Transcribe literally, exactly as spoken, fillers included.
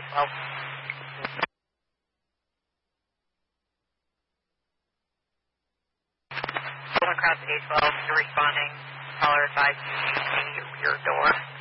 twelve. Golden Cross A twelve, you're responding. Caller advised you to your door.